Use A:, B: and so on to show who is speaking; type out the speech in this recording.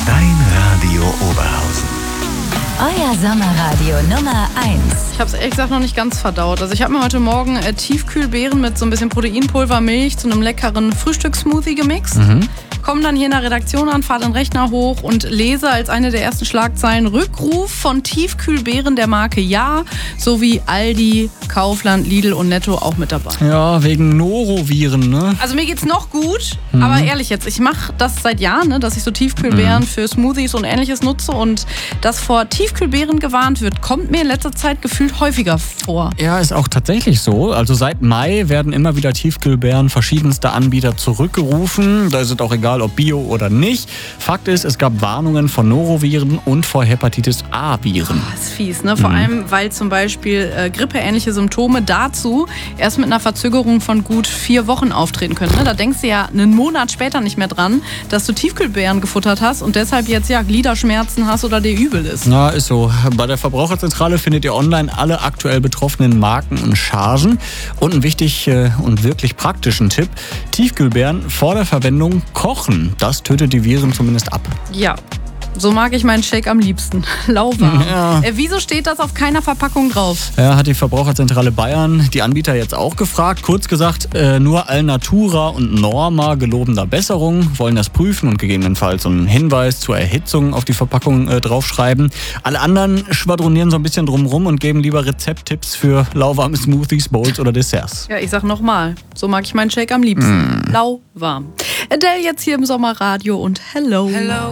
A: Dein Radio Oberhausen.
B: Euer Sommerradio Nummer 1.
C: Ich habe es ehrlich gesagt noch nicht ganz verdaut. Also ich habe mir heute Morgen Tiefkühlbeeren mit so ein bisschen Proteinpulver, Milch zu einem leckeren Frühstückssmoothie gemixt. Komme dann hier in der Redaktion an, fahre den Rechner hoch und lese als eine der ersten Schlagzeilen Rückruf von Tiefkühlbeeren der Marke Ja, sowie Aldi, Kaufland, Lidl und Netto auch mit dabei.
D: Ja, wegen Noroviren, ne?
C: Also mir geht's noch gut, aber ehrlich jetzt, ich mache das seit Jahren, ne, dass ich so Tiefkühlbeeren für Smoothies und Ähnliches nutze und dass vor Tiefkühlbeeren gewarnt wird, kommt mir in letzter Zeit gefühlt häufiger vor.
D: Ja, ist auch tatsächlich so. Also seit Mai werden immer wieder Tiefkühlbeeren verschiedenster Anbieter zurückgerufen. Da ist es auch egal, ob Bio oder nicht. Fakt ist, es gab Warnungen vor Noroviren und vor Hepatitis A-Viren.
C: Das ist fies, ne? Vor allem, weil zum Beispiel grippeähnliche Symptome dazu erst mit einer Verzögerung von gut 4 Wochen auftreten können. Ne? Da denkst du ja einen Monat später nicht mehr dran, dass du Tiefkühlbeeren gefuttert hast und deshalb jetzt ja Gliederschmerzen hast oder dir übel ist.
D: Ja, ist so. Bei der Verbraucherzentrale findet ihr online alle aktuell betroffenen Marken und Chargen. Und einen wichtig und wirklich praktischen Tipp: Tiefkühlbeeren vor der Verwendung kochen. Das tötet die Viren zumindest ab.
C: Ja. So mag ich meinen Shake am liebsten. Lauwarm.
D: Ja.
C: Wieso steht das auf keiner Verpackung drauf?
D: Ja, hat die Verbraucherzentrale Bayern die Anbieter jetzt auch gefragt. Kurz gesagt, nur Alnatura und Norma gelobender Besserung wollen das prüfen und gegebenenfalls einen Hinweis zur Erhitzung auf die Verpackung draufschreiben. Alle anderen schwadronieren so ein bisschen drumrum und geben lieber Rezepttipps für lauwarme Smoothies, Bowls oder Desserts.
C: Ja, ich sag nochmal, so mag ich meinen Shake am liebsten. Lauwarm. Adele jetzt hier im Sommerradio und hello.
E: Hello.